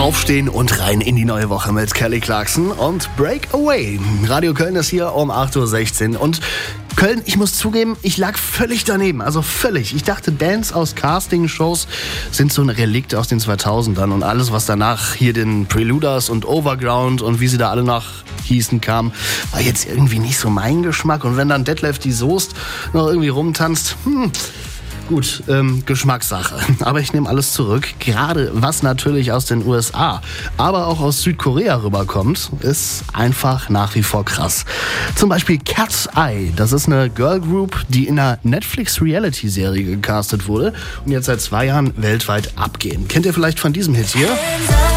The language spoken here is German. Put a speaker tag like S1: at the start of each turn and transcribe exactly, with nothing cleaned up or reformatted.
S1: Aufstehen und rein in die neue Woche mit Kelly Clarkson und Breakaway. Radio Köln ist hier um acht Uhr sechzehn und Köln, ich muss zugeben, ich lag völlig daneben, also völlig. Ich dachte, Bands aus Castingshows sind so ein Relikt aus den zweitausendern und alles, was danach hier den Preluders und Overground und wie sie da alle nach hießen kam, war jetzt irgendwie nicht so mein Geschmack. Und wenn dann Detlef die Soest noch irgendwie rumtanzt, hm, gut, ähm, Geschmackssache. Aber ich nehme alles zurück. Gerade was natürlich aus den U S A, aber auch aus Südkorea rüberkommt, ist einfach nach wie vor krass. Zum Beispiel Cat's Eye. Das ist eine Girl Group, die in einer Netflix-Reality-Serie gecastet wurde und jetzt seit zwei Jahren weltweit abgehen. Kennt ihr vielleicht von diesem Hit hier?